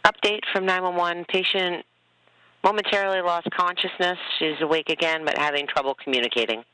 Update from 911. Patient momentarily lost consciousness. She's awake again, but having trouble communicating.